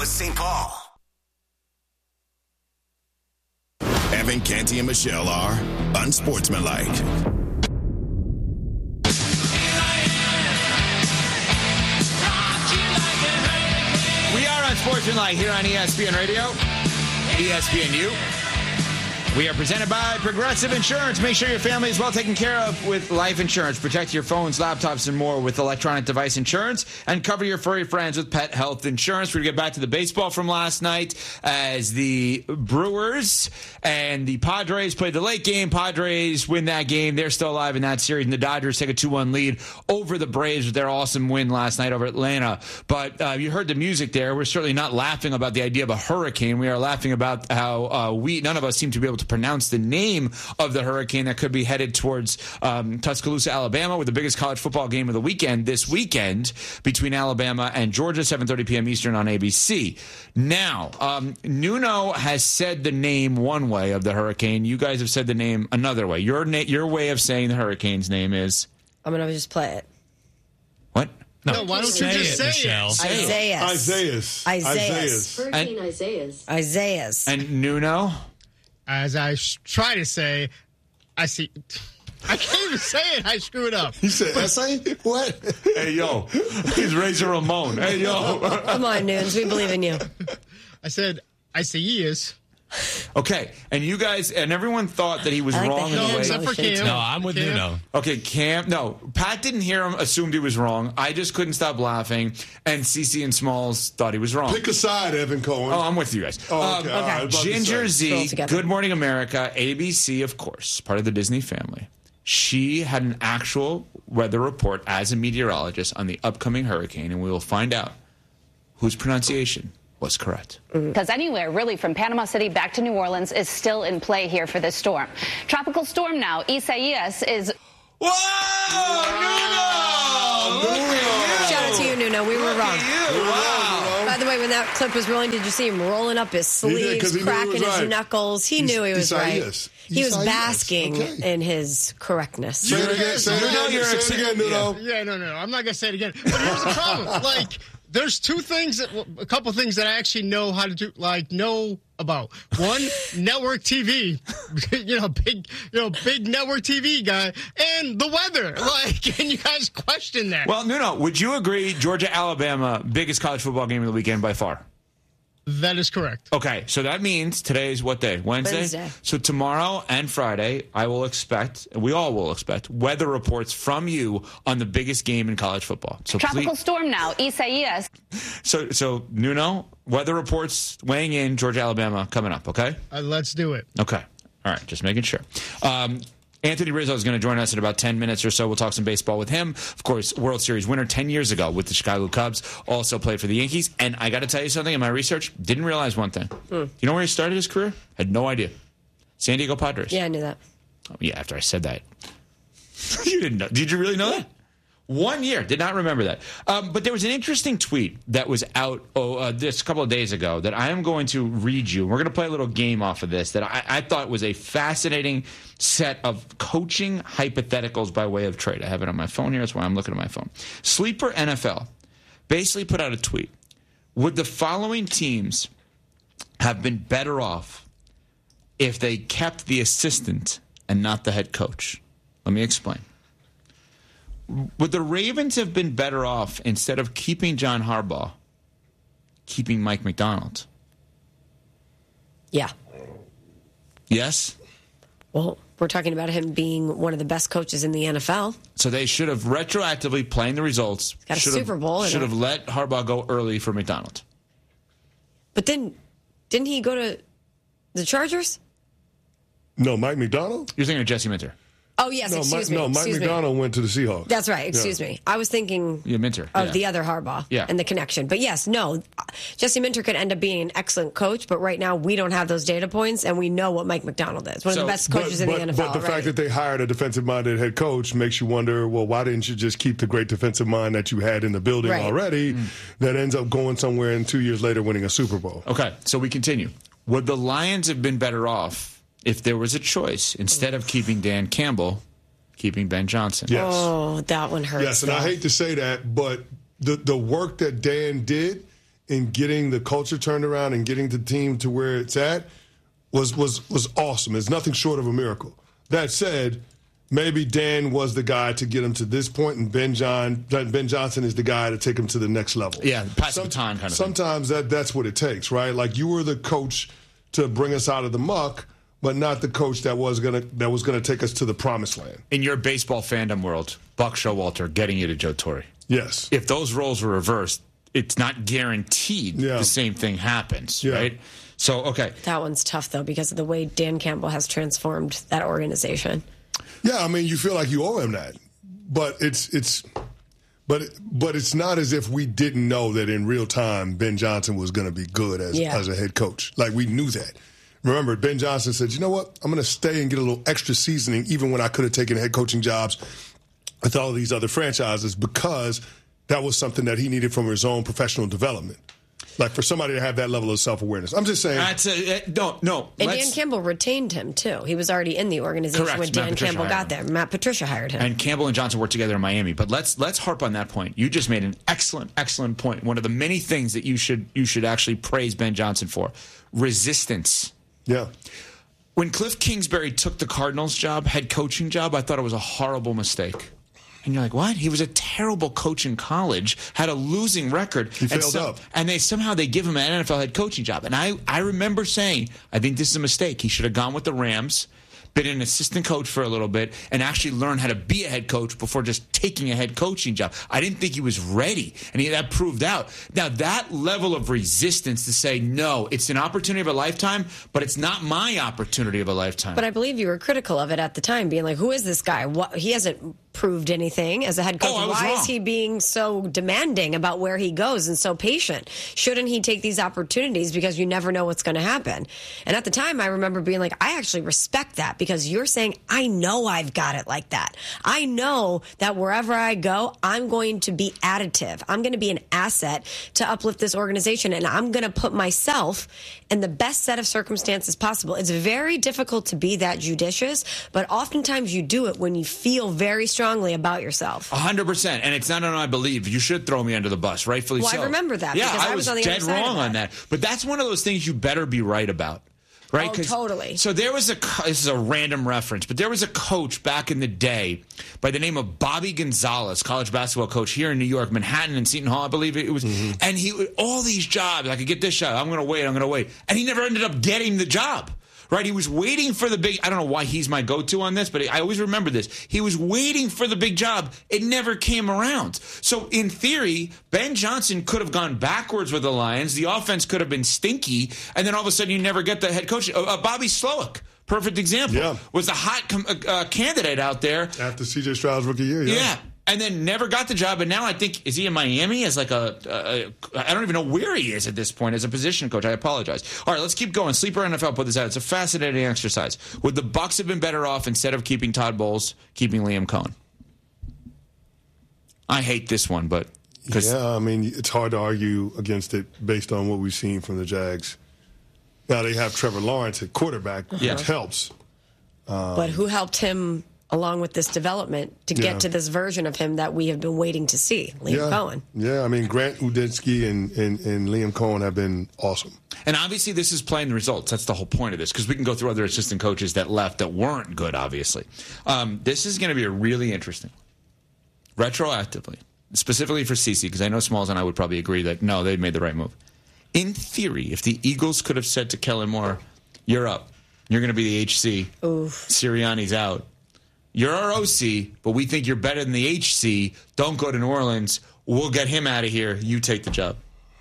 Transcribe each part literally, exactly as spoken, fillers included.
was Saint Paul. Evan, Canty, and Michelle are unsportsmanlike. We are unsportsmanlike here on E S P N Radio, E S P N U. We are presented by Progressive Insurance. Make sure your family is well taken care of with life insurance. Protect your phones, laptops, and more with electronic device insurance. And cover your furry friends with pet health insurance. We're going to get back to the baseball from last night as the Brewers and the Padres played the late game. Padres win that game. They're still alive in that series. And the Dodgers take a two one lead over the Braves with their awesome win last night over Atlanta. But uh, you heard the music there. We're certainly not laughing about the idea of a hurricane. We are laughing about how uh, we, none of us seem to be able to pronounce the name of the hurricane that could be headed towards um, Tuscaloosa, Alabama, with the biggest college football game of the weekend this weekend between Alabama and Georgia, seven thirty p.m. Eastern on A B C. Now, um, Nuno has said the name one way of the hurricane. You guys have said the name another way. Your na- your way of saying the hurricane's name is? I'm going to just play it. What? No, no why don't you just say Michelle. it? Isaiah. Isaiah's. Isaiah's. Hurricane Isaiah's. Isaiah's. And Nuno? As I sh- try to say, I see. I can't even say it. I screw it up. You said essay? What? Hey, yo. He's Razor Ramon. Hey, yo. Come on, Nunes. We believe in you. I said Isaiah's. Okay, and you guys, and everyone thought that he was I like wrong the in the No, way. except for Cam. No, I'm with Cam. Nuno. Okay, Cam, no, Pat didn't hear him, assumed he was wrong. I just couldn't stop laughing, and Cece and Smalls thought he was wrong. Pick a side, Evan Cohen. Oh, I'm with you guys. Oh, okay. Um, All right, I was about to Ginger say. Scroll Z, together. Good Morning America, A B C, of course, part of the Disney family. She had an actual weather report as a meteorologist on the upcoming hurricane, and we will find out whose pronunciation was correct. Because anywhere, really, from Panama City back to New Orleans is still in play here for this storm. Tropical storm now. Isaias is... Whoa! Nuno! Look at you! Shout out to you, Nuno. We were Look wrong. at you. Wow. By the way, when that clip was rolling, did you see him rolling up his He did, sleeves, 'cause he knew he cracking was his right. knuckles? He He's- knew he was Isaias. right. He was Isaias. basking Okay. in his correctness. Say it again. Say it You know again. you're Say it excited. again, Nuno. Yeah, no, no, no. I'm not gonna say it again. But here's the problem. Like, there's two things, that, well, a couple things that I actually know how to do, like, know about. One, network T V. you know, big, you know, big network T V guy, and the weather. Like, and you guys question that. Well, Nuno, would you agree Georgia, Alabama, biggest college football game of the weekend by far? That is correct. Okay, so that means today's what day? Wednesday? Wednesday. So tomorrow and Friday, I will expect, we all will expect, weather reports from you on the biggest game in college football. So Tropical please, storm now. Isaias. so so Nuno, weather reports weighing in, Georgia, Alabama coming up, okay? Uh, let's do it. Okay. All right, just making sure. Um, Anthony Rizzo is going to join us in about ten minutes or so. We'll talk some baseball with him. Of course, World Series winner ten years ago with the Chicago Cubs. Also played for the Yankees. And I got to tell you something in my research. Didn't realize one thing. Hmm. You know where he started his career? Had no idea. San Diego Padres. Yeah, I knew that. Oh, yeah, after I said that. You didn't know. Did you really know that? One year. Did not remember that. Um, but there was an interesting tweet that was out oh, uh, this couple of days ago that I am going to read you. We're going to play a little game off of this that I, I thought was a fascinating set of coaching hypotheticals by way of trade. I have it on my phone here. That's why I'm looking at my phone. Sleeper N F L basically put out a tweet. Would the following teams have been better off if they kept the assistant and not the head coach? Let me explain. Would the Ravens have been better off, instead of keeping John Harbaugh, keeping Mike McDonald? Yeah. Yes? Well, we're talking about him being one of the best coaches in the N F L. So they should have retroactively, playing the results, got a should Super have, Bowl in should it. have let Harbaugh go early for McDonald. But then, didn't he go to the Chargers? No, Mike McDonald? You're thinking of Jesse Minter. Oh, yes, No, excuse Mike, me. no, Mike excuse me. McDonald went to the Seahawks. That's right, excuse Yeah. me. I was thinking Yeah, Minter. of yeah. the other Harbaugh Yeah. and the connection. But yes, no, Jesse Minter could end up being an excellent coach, but right now we don't have those data points, and we know what Mike McDonald is. One of So- the best But, coaches in but, the N F L. but the already. fact that they hired a defensive-minded head coach makes you wonder, well, why didn't you just keep the great defensive mind that you had in the building Right. already that ends up going somewhere and two years later winning a Super Bowl? Okay, so we continue. Would the Lions have been better off if there was a choice, instead of keeping Dan Campbell, keeping Ben Johnson? Yes. Oh, that one hurts. Yes, and I though. hate to say that, but the the work that Dan did in getting the culture turned around and getting the team to where it's at was was was awesome. It's nothing short of a miracle. That said, maybe Dan was the guy to get him to this point, and Ben John Ben Johnson is the guy to take him to the next level. Yeah, pass the baton kind of Sometimes thing. that that's what it takes, right? Like, you were the coach to bring us out of the muck, but not the coach that was gonna that was gonna take us to the promised land. In your baseball fandom world, Buck Showalter getting you to Joe Torre. Yes. If those roles were reversed, it's not guaranteed yeah. the same thing happens, yeah. right? So, okay. That one's tough, though, because of the way Dan Campbell has transformed that organization. Yeah, I mean, you feel like you owe him that, but it's it's, but but it's not as if we didn't know that in real time Ben Johnson was going to be good as yeah. as a head coach. Like, we knew that. Remember, Ben Johnson said, "You know what? I'm going to stay and get a little extra seasoning, even when I could have taken head coaching jobs with all of these other franchises, because that was something that he needed from his own professional development." Like, for somebody to have that level of self-awareness. I'm just saying. That's a, uh, no, no. And Dan Campbell retained him, too. He was already in the organization correct. when Dan Matt Campbell got there. Matt Patricia hired him. And Campbell and Johnson worked together in Miami. But let's let's harp on that point. You just made an excellent, excellent point. One of the many things that you should you should actually praise Ben Johnson for. Resistance. Yeah. When Cliff Kingsbury took the Cardinals job, head coaching job, I thought it was a horrible mistake. And you're like, what? He was a terrible coach in college, had a losing record. He and failed so, up. And they somehow they give him an N F L head coaching job. And I, I remember saying, I think this is a mistake. He should have gone with the Rams, been an assistant coach for a little bit, and actually learn how to be a head coach before just taking a head coaching job. I didn't think he was ready, and he, that proved out. Now, that level of resistance to say, no, it's an opportunity of a lifetime, but it's not my opportunity of a lifetime. But I believe you were critical of it at the time, being like, who is this guy? What, he hasn't proved anything as a head coach. Oh, I was Why wrong. is he being so demanding about where he goes and so patient? Shouldn't he take these opportunities because you never know what's going to happen? And at the time, I remember being like, I actually respect that, because you're saying, I know I've got it like that. I know that wherever I go, I'm going to be additive. I'm going to be an asset to uplift this organization, and I'm going to put myself in the best set of circumstances possible. It's very difficult to be that judicious, but oftentimes you do it when you feel very strongly about yourself. A hundred percent. And it's not an I believe. You should throw me under the bus, rightfully well, so. I remember that. Yeah, because I, I was, was on the dead other side wrong of that. on that. But that's one of those things you better be right about. Right? Oh, totally. So there was a, this is a random reference, but there was a coach back in the day by the name of Bobby Gonzalez, college basketball coach here in New York, Manhattan and Seton Hall, I believe it was. Mm-hmm. And he, all these jobs, I could get this job, I'm going to wait, I'm going to wait. And he never ended up getting the job. Right, he was waiting for the big, I don't know why he's my go-to on this, but I always remember this. He was waiting for the big job. It never came around. So in theory, Ben Johnson could have gone backwards with the Lions. The offense could have been stinky. And then all of a sudden you never get the head coach. Uh, uh, Bobby Slowick, perfect example, yeah. was a hot com- uh, candidate out there. After C J Stroud's rookie year, yeah. Yeah. And then never got the job, and now I think, is he in Miami as like a, a, a, I don't even know where he is at this point as a position coach. I apologize. All right, let's keep going. Sleeper N F L put this out. It's a fascinating exercise. Would the Bucs have been better off, instead of keeping Todd Bowles, keeping Liam Cohen? I hate this one, but... Yeah, I mean, it's hard to argue against it based on what we've seen from the Jags. Now they have Trevor Lawrence at quarterback, which yeah. helps. Um, but who helped him along with this development to get yeah. to this version of him that we have been waiting to see, Liam yeah. Cohen? Yeah, I mean, Grant Udinski and, and, and Liam Cohen have been awesome. And obviously this is playing the results. That's the whole point of this, because we can go through other assistant coaches that left that weren't good, obviously. Um, this is going to be a really interesting, retroactively, specifically for CeCe, because I know Smalls and I would probably agree that, no, they made the right move. In theory, if the Eagles could have said to Kellen Moore, you're up, you're going to be the H C, Oof. Sirianni's out, you're our O C, but we think you're better than the H C. Don't go to New Orleans. We'll get him out of here. You take the job.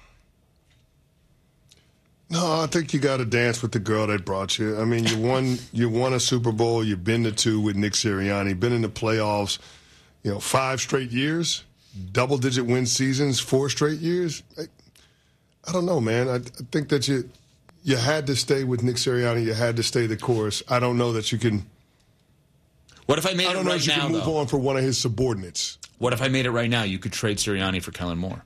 No, I think you got to dance with the girl that brought you. I mean, you won you won a Super Bowl. You've been to two with Nick Sirianni. Been in the playoffs, you know, five straight years, double-digit win seasons, four straight years. I, I don't know, man. I, I think that you you had to stay with Nick Sirianni. You had to stay the course. I don't know that you can. What if I made I don't it know right if you now, can move though? on for one of his subordinates. What if I made it right now? You could trade Sirianni for Kellen Moore.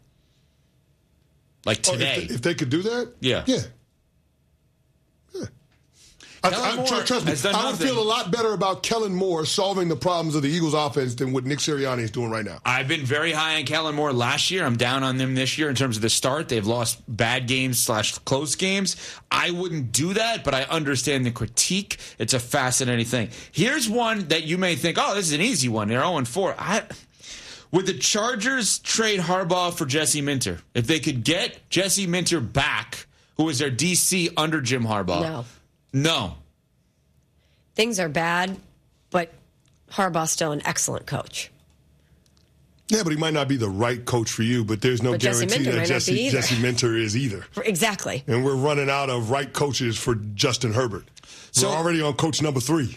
Like Oh, today. if, they, if they could do that? Yeah. Yeah. Yeah. I, Kellen I, Moore tr- trust me, has done I would nothing. feel a lot better about Kellen Moore solving the problems of the Eagles' offense than what Nick Sirianni is doing right now. I've been very high on Kellen Moore last year. I'm down on them this year in terms of the start. They've lost bad games slash close games. I wouldn't do that, but I understand the critique. It's a fascinating thing. Here's one that you may think, oh, this is an easy one. They're oh and four. I, would the Chargers trade Harbaugh for Jesse Minter? If they could get Jesse Minter back, who was their D C under Jim Harbaugh? No. No. Things are bad, but Harbaugh's still an excellent coach. Yeah, but he might not be the right coach for you, but there's no But Jesse guarantee Minter that might not be Jesse, either. Jesse Minter is either. Exactly. And we're running out of right coaches for Justin Herbert. So- we're already on coach number three.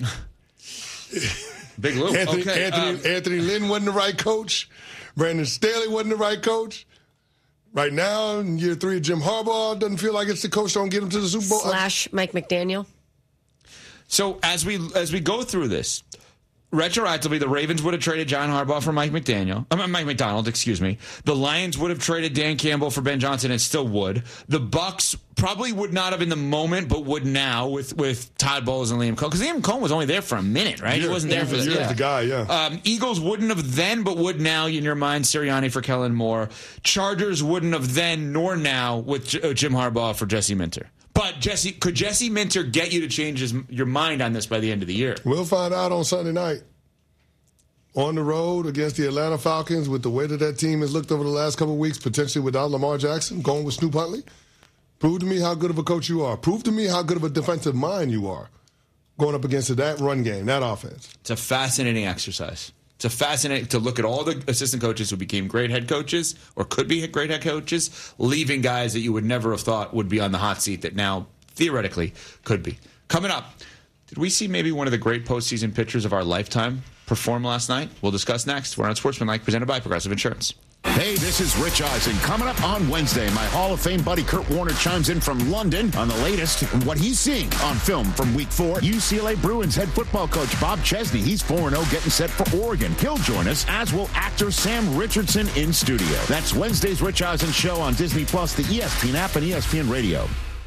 Big Lou. Anthony, okay. Anthony, um, Anthony Lynn wasn't the right coach. Brandon Staley wasn't the right coach. Right now, in year three of Jim Harbaugh, doesn't feel like it's the coach that don't get him to the Super Bowl. Slash Mike McDaniel. So as we as we go through this, retroactively, the Ravens would have traded John Harbaugh for Mike McDaniel. I mean, Mike McDonald, excuse me. The Lions would have traded Dan Campbell for Ben Johnson and still would. The Bucks probably would not have in the moment, but would now with, with Todd Bowles and Liam Cohn. Because Liam Cohn was only there for a minute, right? Yeah, he wasn't there yeah, for the, yeah, yeah. the guy, yeah. Um, Eagles wouldn't have then, but would now, in your mind, Sirianni for Kellen Moore. Chargers wouldn't have then, nor now, with J- uh, Jim Harbaugh for Jesse Minter. But Jesse, could Jesse Minter get you to change his, your mind on this by the end of the year? We'll find out on Sunday night. On the road against the Atlanta Falcons, with the way that that team has looked over the last couple of weeks, potentially without Lamar Jackson, going with Snoop Huntley. Prove to me how good of a coach you are. Prove to me how good of a defensive mind you are going up against that run game, that offense. It's a fascinating exercise. It's a fascinating to look at all the assistant coaches who became great head coaches or could be great head coaches, leaving guys that you would never have thought would be on the hot seat that now theoretically could be. Coming up, did we see maybe one of the great postseason pitchers of our lifetime perform last night? We'll discuss next. We're on Sportsmanlike, presented by Progressive Insurance. Hey, this is Rich Eisen. Coming up on Wednesday, my Hall of Fame buddy Kurt Warner chimes in from London on the latest and what he's seeing on film from week four. U C L A Bruins head football coach Bob Chesney. He's four and oh getting set for Oregon. He'll join us, as will actor Sam Richardson in studio. That's Wednesday's Rich Eisen Show on Disney Plus, the E S P N app, and E S P N Radio.